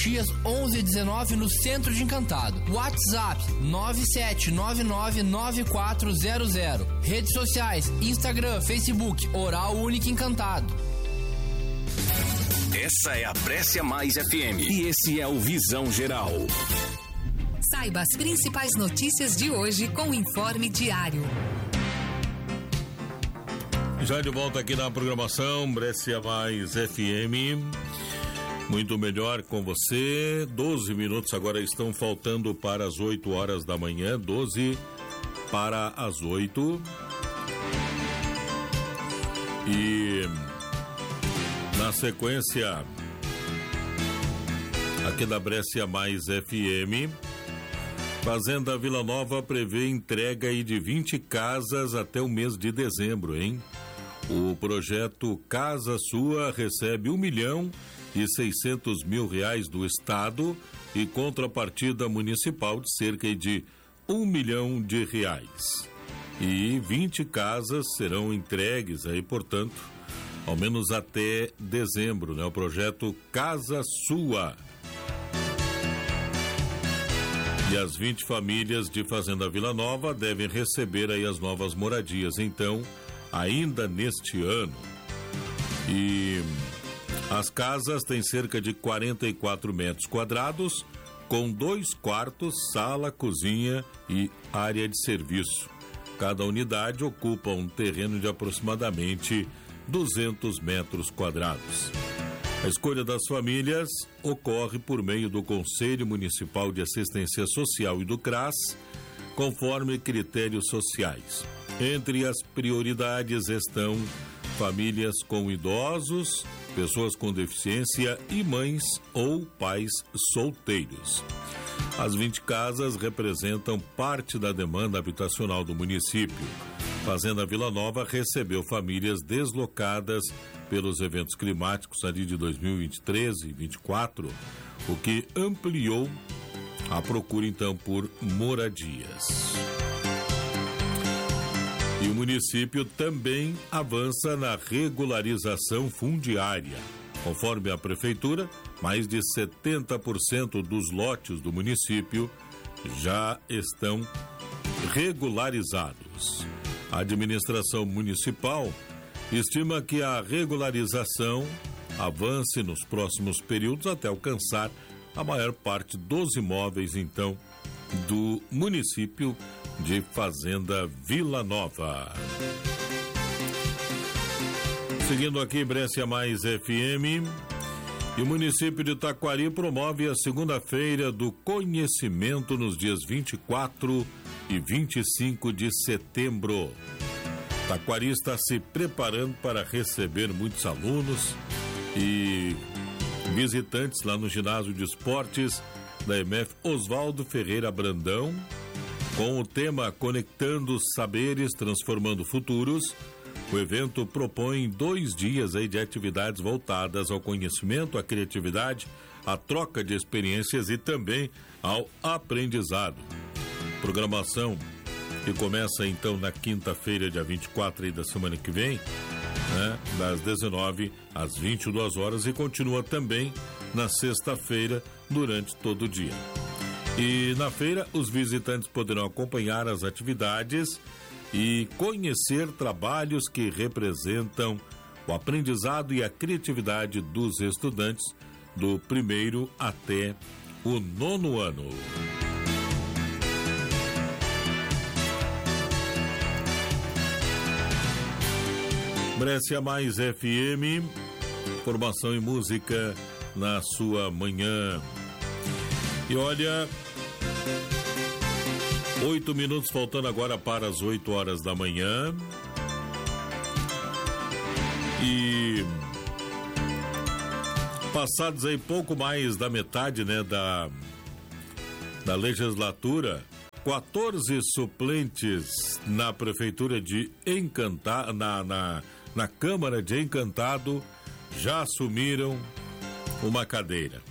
Caxias 1119 no centro de Encantado. WhatsApp 97999400. Redes sociais, Instagram, Facebook, Oral Única Encantado. Essa é a Brescia Mais FM e esse é o Visão Geral. Saiba as principais notícias de hoje com o Informe Diário. Já de volta aqui na programação Brescia Mais FM. Muito melhor com você. 12 minutos agora estão faltando para as 8 horas da manhã. 12 para as 8. E na sequência aqui da Brescia Mais FM, Fazenda Vila Nova prevê entrega aí de 20 casas até o mês de dezembro, hein? O projeto Casa Sua recebe R$1.600.000 do Estado e contrapartida municipal de cerca de R$1 milhão. E 20 casas serão entregues aí, portanto, ao menos até dezembro, né? O projeto Casa Sua. E as 20 famílias de Fazenda Vila Nova devem receber aí as novas moradias, então, ainda neste ano. E as casas têm cerca de 44 metros quadrados, com 2 quartos, sala, cozinha e área de serviço. Cada unidade ocupa um terreno de aproximadamente 200 metros quadrados. A escolha das famílias ocorre por meio do Conselho Municipal de Assistência Social e do CRAS, conforme critérios sociais. Entre as prioridades estão famílias com idosos, pessoas com deficiência e mães ou pais solteiros. As 20 casas representam parte da demanda habitacional do município. Fazenda Vila Nova recebeu famílias deslocadas pelos eventos climáticos ali de 2023 e 2024, o que ampliou a procura então por moradias. E o município também avança na regularização fundiária. Conforme a prefeitura, mais de 70% dos lotes do município já estão regularizados. A administração municipal estima que a regularização avance nos próximos períodos até alcançar a maior parte dos imóveis, então, do município de Fazenda Vila Nova. Seguindo aqui, Brescia Mais FM, e o município de Taquari promove a segunda-feira do conhecimento nos dias 24 e 25 de setembro. Taquari está se preparando para receber muitos alunos e visitantes lá no ginásio de esportes da EMF Oswaldo Ferreira Brandão, com o tema Conectando Saberes, Transformando Futuros. O evento propõe 2 dias aí de atividades voltadas ao conhecimento, à criatividade, à troca de experiências e também ao aprendizado. Programação que começa então na quinta-feira, dia 24 aí da semana que vem, né, das 19 às 22 horas, e continua também na sexta-feira durante todo o dia. E na feira os visitantes poderão acompanhar as atividades e conhecer trabalhos que representam o aprendizado e a criatividade dos estudantes do 1º até o 9º ano. Brescia Mais FM, informação e música na sua manhã. E olha, 8 minutos faltando agora para as 8 horas da manhã. E passados aí pouco mais da metade, né, da legislatura, 14 suplentes na prefeitura de Encantado, na Câmara de Encantado, já assumiram uma cadeira.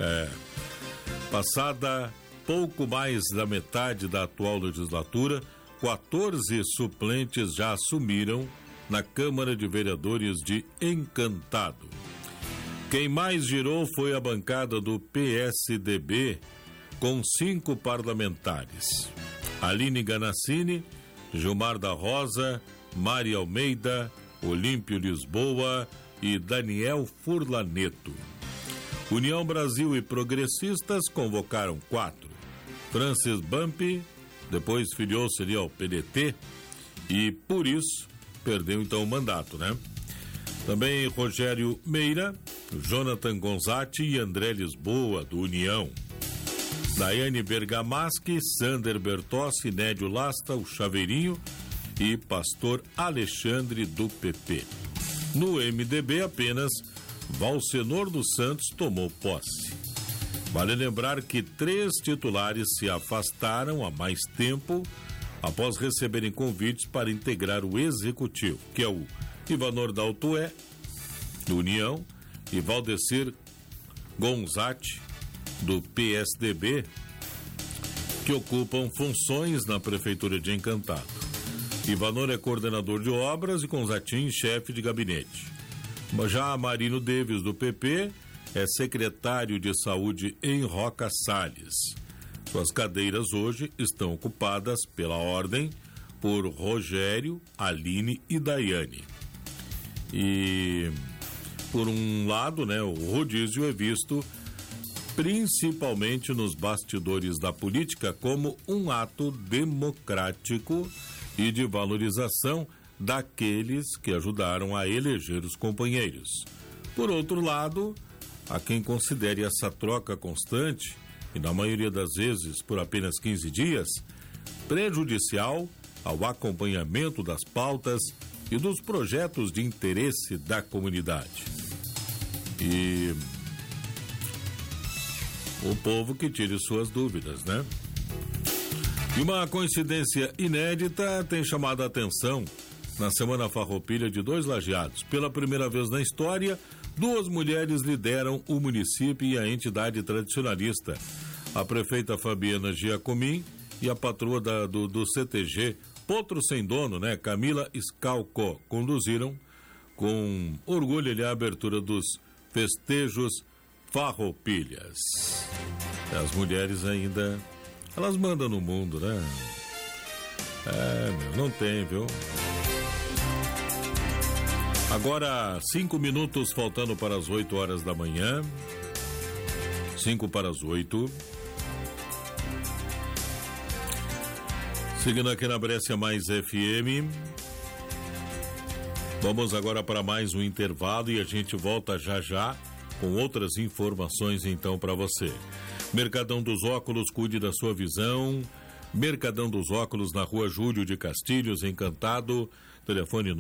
Passada pouco mais da metade da atual legislatura, 14 suplentes já assumiram na Câmara de Vereadores de Encantado. Quem mais girou foi a bancada do PSDB, com 5 parlamentares: Aline Ganassini, Gilmar da Rosa, Mari Almeida, Olímpio Lisboa e Daniel Furlaneto. União Brasil e Progressistas convocaram 4. Francis Bump, depois filiou-se ali ao PDT e, por isso, perdeu então o mandato, né? Também Rogério Meira, Jonathan Gonzatti e André Lisboa, do União. Daiane Bergamaschi, Sander Bertossi, Nédio Lasta, o Chaveirinho e Pastor Alexandre, do PP. No MDB, apenas Valcenor dos Santos tomou posse. Vale lembrar que 3 titulares se afastaram há mais tempo após receberem convites para integrar o executivo, que é o Ivanor Daltoé, do União, e Valdecir Gonzatti, do PSDB, que ocupam funções na Prefeitura de Encantado. Ivanor é coordenador de obras e Gonzatti chefe de gabinete. Já Marino Davis, do PP, é secretário de saúde em Roca Salles. Suas cadeiras hoje estão ocupadas pela ordem por Rogério, Aline e Daiane. E, por um lado, né, o rodízio é visto principalmente nos bastidores da política como um ato democrático e de valorização daqueles que ajudaram a eleger os companheiros. Por outro lado, há quem considere essa troca constante, e na maioria das vezes por apenas 15 dias, prejudicial ao acompanhamento das pautas e dos projetos de interesse da comunidade. E o povo que tire suas dúvidas, né? E uma coincidência inédita tem chamado a atenção na Semana Farroupilha de 2 Lajeados. Pela primeira vez na história, 2 mulheres lideram o município e a entidade tradicionalista. A prefeita Fabiana Giacomin e a patroa do CTG Potro Sem Dono, né, Camila Scalco, conduziram com orgulho a abertura dos festejos Farroupilhas. As mulheres ainda, elas mandam no mundo, né? Não tem, viu? Agora, 5 minutos faltando para as 8 horas da manhã. 5 para as 8. Seguindo aqui na Brescia Mais FM. Vamos agora para mais um intervalo e a gente volta já com outras informações então para você. Mercadão dos Óculos, cuide da sua visão. Mercadão dos Óculos na Rua Júlio de Castilhos, Encantado. Telefone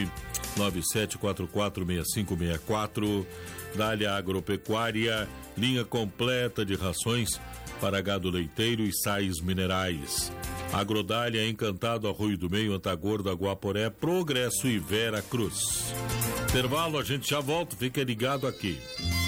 997446564. Dália Agropecuária, linha completa de rações para gado leiteiro e sais minerais. Agrodália, Encantado, Arroio do Meio, Antagordo, Aguaporé, Progresso e Vera Cruz. Intervalo, a gente já volta, fica ligado aqui.